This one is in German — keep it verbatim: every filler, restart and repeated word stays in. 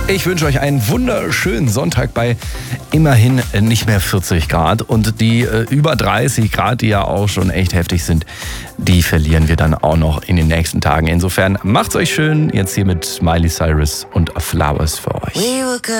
Ich wünsche euch einen wunderschönen Sonntag bei immerhin nicht mehr vierzig Grad. Und die äh, über dreißig Grad, die ja auch schon echt heftig sind, die verlieren wir dann auch noch in den nächsten Tagen. Insofern macht's euch schön. Jetzt hier mit Miley Cyrus und Flowers für euch.